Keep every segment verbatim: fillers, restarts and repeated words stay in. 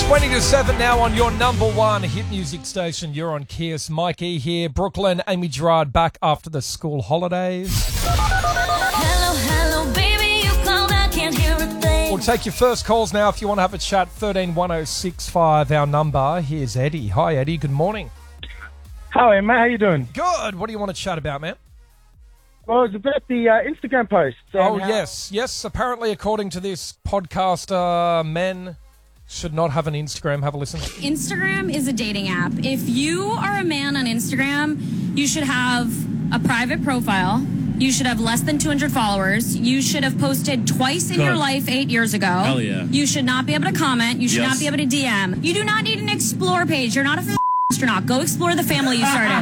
twenty to seven now on your number one hit music station. You're on Kiss. Mike E here. Brooklyn, Amy Gerard back after the school holidays. Hello, hello, baby, you called, I can't hear a thing. We'll take your first calls now if you want to have a chat. thirteen one oh six five, our number. Here's Eddie. Hi, Eddie. Good morning. Hi, mate. How you doing? Good. What do you want to chat about, man? Well, it's about the uh, Instagram posts. and Oh, how- yes. Yes, apparently, according to this podcaster, men should not have an Instagram. Have a listen. Instagram is a dating app. If you are a man on Instagram, you should have a private profile. You should have less than two hundred followers. You should have posted twice in Good. your life eight years ago. Hell yeah. You should not be able to comment. You should Yes. not be able to D M. You do not need an explore page. You're not a f- astronaut. Go explore the family you started.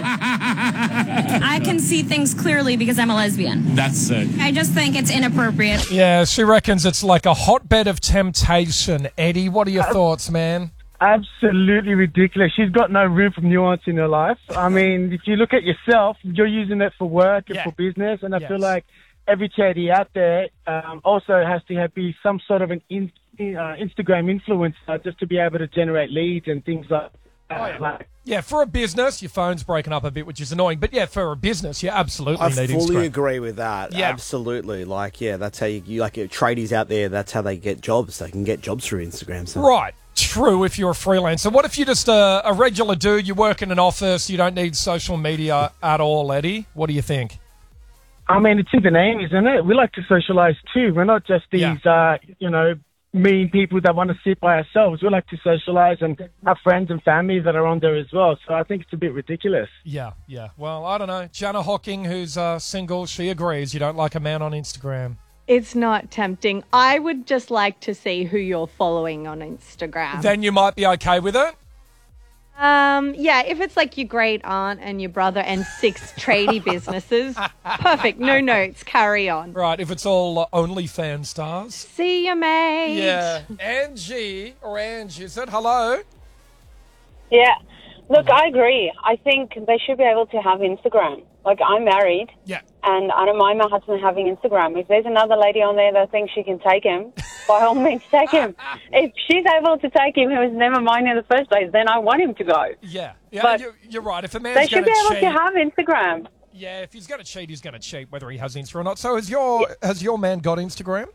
I can see things clearly because I'm a lesbian. That's sick. I just think it's inappropriate. Yeah, she reckons it's like a hotbed of temptation. Eddie, what are your thoughts, man? Absolutely ridiculous. She's got no room for nuance in her life. I mean, if you look at yourself, you're using it for work and Yeah. for business, and I Yes. feel like every charity out there um, also has to have, be some sort of an in, uh, Instagram influencer just to be able to generate leads and things like that. Oh, yeah. Like, Yeah, for a business, your phone's breaking up a bit, which is annoying. But yeah, for a business, you absolutely I need fully Instagram. agree with that. Yeah. Absolutely. Like, yeah, that's how you, you like your tradies out there. That's how they get jobs. They can get jobs through Instagram. So. Right. True, if you're a freelancer. What if you're just a, a regular dude, you work in an office, you don't need social media at all, Eddie? What do you think? I mean, it's in the name, isn't it? We like to socialize too. We're not just these, Yeah. uh, you know, mean people that want to sit by ourselves. We like to socialize and have friends and family that are on there as well. So I think it's a bit ridiculous. Yeah, yeah. Well, I don't know. Jana Hocking, who's uh, single, she agrees you don't like a man on Instagram. It's not tempting. I would just like to see who you're following on Instagram. Then you might be okay with it? um, yeah, if it's like your great aunt and your brother and six tradie businesses, perfect. No notes. Carry on. Right, if it's all uh, OnlyFans stars. See you, mate. Yeah. Angie, or Ange, is it? Hello? Yeah. Look, I agree. I think they should be able to have Instagram. Like, I'm married, Yeah. and I don't mind my husband having Instagram. If there's another lady on there that thinks she can take him, by all means, take him. If she's able to take him, who was never mine in the first place, then I want him to go. Yeah. Yeah, But you're, you're right. If a man's They should going be able cheat, to have Instagram. yeah, if he's going to cheat, he's going to cheat, whether he has Insta or not. So has your has your man got Instagram?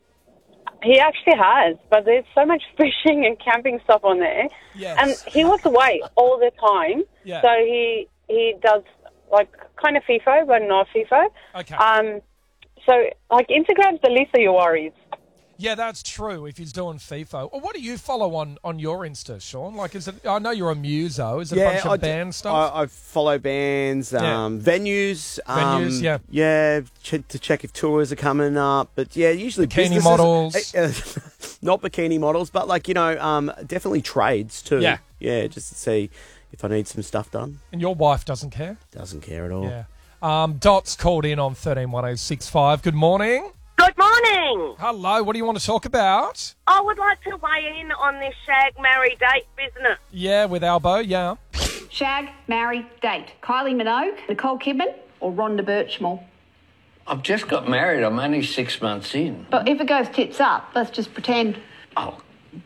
He actually has, but there's so much fishing and camping stuff on there. Yes. And he was away all the time. Yeah. So he he does, like, kind of FIFO, but not FIFO. Okay. Um, so, like, Instagram's the least of your worries. Yeah, that's true. If he's doing FIFA, or what do you follow on, on your Insta, Sean? Like, is it? I know you're a muso. Is it a bunch of I d- band stuff? I, I follow bands, Yeah. um, venues. Um, Venues, yeah. Yeah, ch- to check if tours are coming up. But yeah, usually Bikini businesses- models. Uh, not bikini models, but like, you know, um, definitely trades too. Yeah. Yeah, just to see if I need some stuff done. and your wife doesn't care. Doesn't care at all. Yeah. Um, Dot's called in on thirteen one oh six five. Good morning. Good morning. Hello. What do you want to talk about? I would like to weigh in on this shag, marry, date business. Yeah, with Albo. Yeah. Shag, marry, date. Kylie Minogue, Nicole Kidman, or Rhonda Birchmore. I've just got married. I'm only six months in. But if it goes tits up, let's just pretend Oh,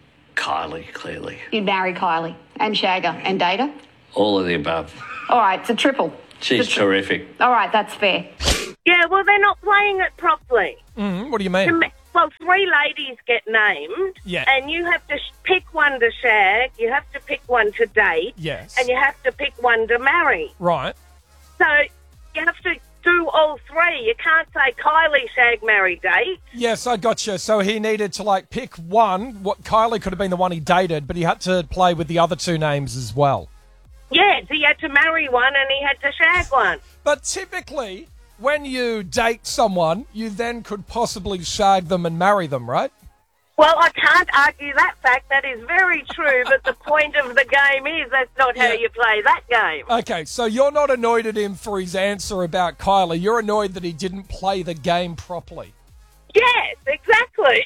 Kylie, clearly. you'd marry Kylie and shag her and date her. All of the above. All right, it's a triple. She's It's a tri- terrific. All right, that's fair. Yeah, well, they're not playing it properly. Mm, what do you To mean? me- Well, three ladies get named, Yeah. and you have to sh- pick one to shag, you have to pick one to date, Yes. and you have to pick one to marry. Right. So you have to do all three. You can't say Kylie, shag, marry, date. Yes, I got you. So he needed to like pick one. What Kylie could have been the one he dated, but he had to play with the other two names as well. Yes, he had to marry one and he had to shag one. But typically, when you date someone, you then could possibly shag them and marry them, right? Well, I can't argue that fact. That is very true, but the point of the game is that's not how Yeah. you play that game. Okay, so you're not annoyed at him for his answer about Kylie. You're annoyed that he didn't play the game properly. Yes, exactly.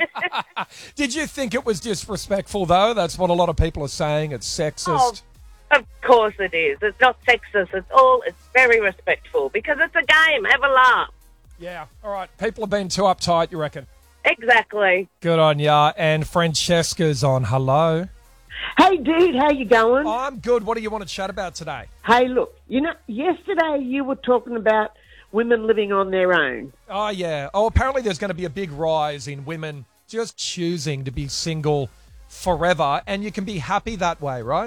Did you think it was disrespectful, though? That's what a lot of people are saying. It's sexist. Oh, of course it is. It's not sexist. It's all, it's very respectful because it's a game. Have a laugh. Yeah, all right. People have been too uptight, you reckon? Exactly. Good on ya. And Francesca's on. Hello. Hey, dude, how you going? I'm good. What do you want to chat about today? Hey, look, you know, yesterday you were talking about women living on their own. Oh, yeah. Oh, apparently there's going to be a big rise in women just choosing to be single forever, and you can be happy that way, right?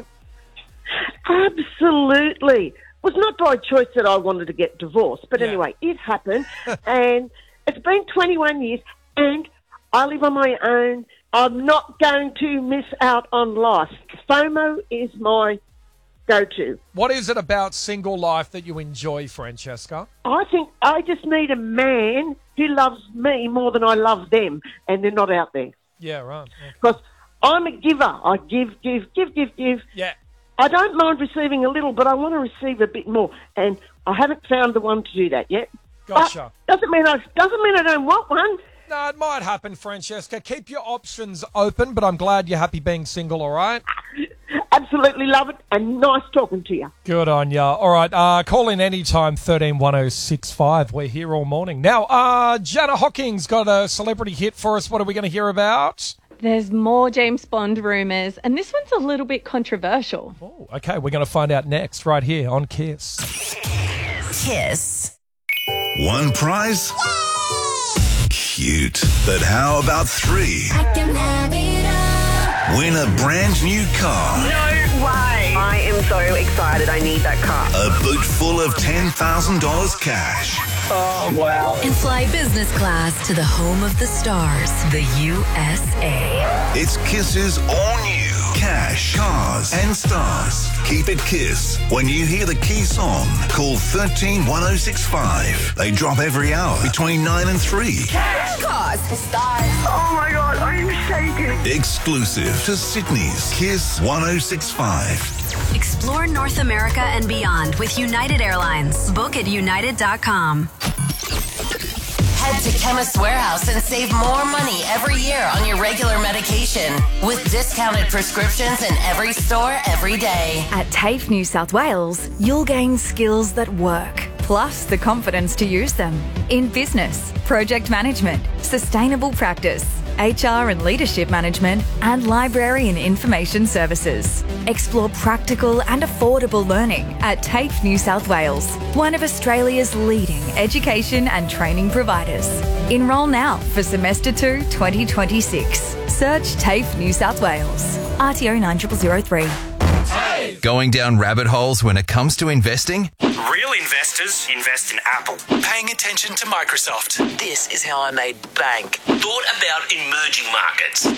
Absolutely. It was not by choice that I wanted to get divorced, but Yeah. anyway, it happened, and it's been twenty-one years, and I live on my own. I'm not going to miss out on life. FOMO is my go-to. What is it about single life that you enjoy, Francesca? I think I just need a man who loves me more than I love them, and they're not out there. Yeah, right. Because I'm a giver. I give, give, give, give, give. Yeah. I don't mind receiving a little, but I want to receive a bit more, and I haven't found the one to do that yet. Gotcha. But doesn't mean I doesn't mean I don't want one. No, it might happen, Francesca. Keep your options open, but I'm glad you're happy being single, all right? Absolutely love it, and nice talking to you. Good on ya. All right, uh, call in anytime, thirteen one oh six five. We're here all morning. Now, uh, Jana Hocking's got a celebrity hit for us. What are we going to hear about? There's more James Bond rumours, and this one's a little bit controversial. Oh, okay, we're going to find out next, right here on Kiss. Kiss. One prize? Cute. But how about three? I can have it all. Win a brand new car. No way. I am so excited. I need that car. A boot full of ten thousand dollars cash. Oh, wow. And fly business class to the home of the stars, the U S A. It's Kiss's all new cash, cars, and stars. Keep it Kiss. When you hear the key song, call thirteen one oh six five. They drop every hour between nine and three. Cash, cars, stars. Oh, my God. I'm shaking. Exclusive to Sydney's Kiss one oh six five. Explore North America and beyond with United Airlines. Book at united dot com. Head to Chemist Warehouse and save more money every year on your regular medication with discounted prescriptions in every store every day. At TAFE New South Wales, you'll gain skills that work, plus the confidence to use them in business, project management, sustainable practice, H R and leadership management, and library and information services. Explore practical and affordable learning at TAFE New South Wales, one of Australia's leading education and training providers. Enrol now for semester two twenty twenty-six. Search TAFE New South Wales. R T O nine zero zero zero three. Going down rabbit holes when it comes to investing? Real investors invest in Apple. Paying attention to Microsoft. This is how I made bank. Thought about emerging markets.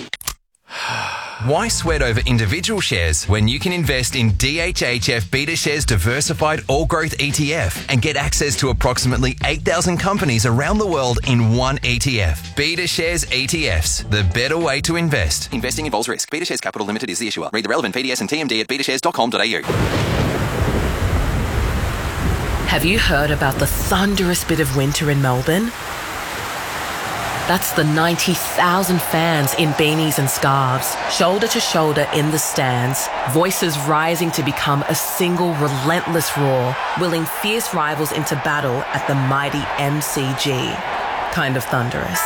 Why sweat over individual shares when you can invest in D H H F BetaShares Diversified All Growth E T F and get access to approximately eight thousand companies around the world in one E T F? BetaShares E T Fs, the better way to invest. Investing involves risk. BetaShares Capital Limited is the issuer. Read the relevant P D S and T M D at beta shares dot com dot a u. Have you heard about the thunderous bit of winter in Melbourne? That's the ninety thousand fans in beanies and scarves, shoulder to shoulder in the stands, voices rising to become a single relentless roar, willing fierce rivals into battle at the mighty M C G. Kind of thunderous.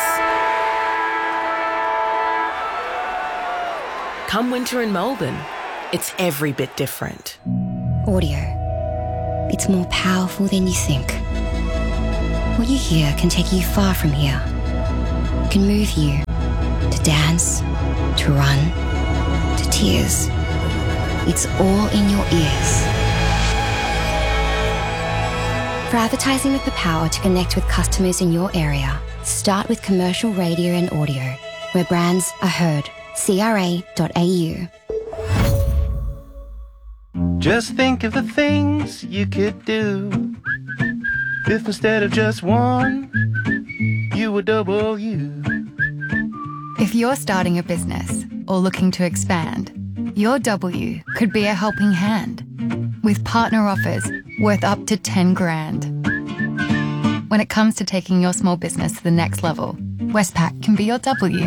Come winter in Melbourne, it's every bit different. Audio. It's more powerful than you think. What you hear can take you far from here. It can move you to dance, to run, to tears. It's all in your ears. For advertising with the power to connect with customers in your area, start with commercial radio and audio, where brands are heard. C R A dot A U. Just think of the things you could do if instead of just one, you were double you. If you're starting a business or looking to expand, your W could be a helping hand with partner offers worth up to ten grand. When it comes to taking your small business to the next level, Westpac can be your W.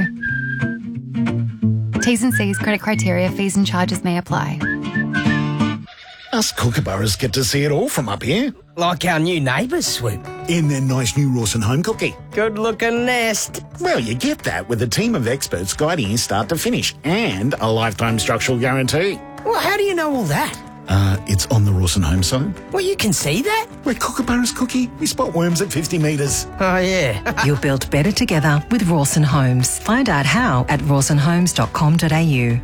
T's and C's, credit criteria, fees and charges may apply. Us kookaburras get to see it all from up here. Like our new neighbours, Swoop. in their nice new Rawson home cookie. Good looking nest. Well, you get that with a team of experts guiding you start to finish and a lifetime structural guarantee. Well, how do you know all that? Uh, it's on the Rawson home site. Well, you can see that? We're Kookaburra's cookie. We spot worms at fifty metres. Oh, yeah. You're built better together with Rawson Homes. Find out how at rawson homes dot com dot a u.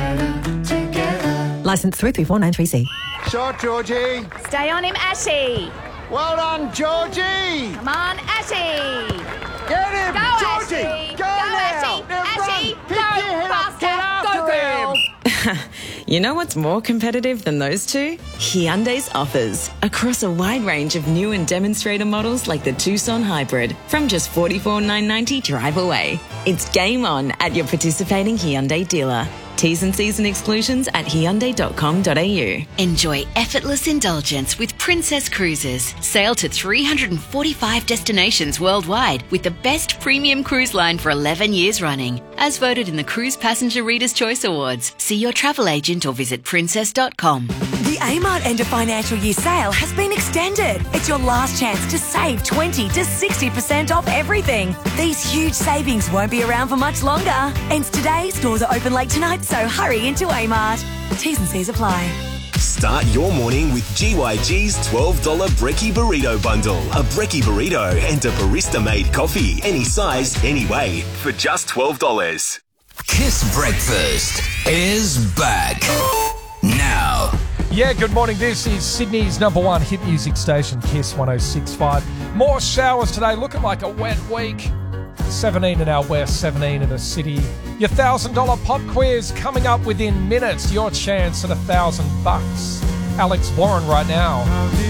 Licence three three four nine three C. Shot, Georgie. Stay on him, Ashy. Well done, Georgie. Come on, Ashy. Get him, Go, Georgie. Ashy. Go, Go, now. Ashy. Now Ashy, run. go Pick your head up. Get faster. after Go, girl. him. You know what's more competitive than those two? Hyundai's offers. Across a wide range of new and demonstrator models like the Tucson Hybrid from just forty-four thousand nine hundred ninety dollars drive away. It's game on at your participating Hyundai dealer. T's and C's and exclusions at hyundai dot com dot a u. Enjoy effortless indulgence with Princess Cruises. Sail to three hundred forty-five destinations worldwide with the best premium cruise line for eleven years running. As voted in the Cruise Passenger Reader's Choice Awards. See your travel agent or visit princess dot com. The Amart end of financial year sale has been extended. It's your last chance to save twenty to sixty percent off everything. These huge savings won't be around for much longer. Ends today, stores are open late tonight, so hurry into Amart. T's and C's apply. Start your morning with G Y G's twelve dollars Brekkie Burrito Bundle. A Brekkie Burrito and a barista-made coffee. Any size, any way, for just twelve dollars. Kiss Breakfast is back. Now. Yeah, good morning. This is Sydney's number one hit music station, Kiss one oh six point five. More showers today, looking like a wet week. seventeen in our west, seventeen in the city. Your one thousand dollars pop quiz coming up within minutes. Your chance at one thousand bucks. Alex Warren right now.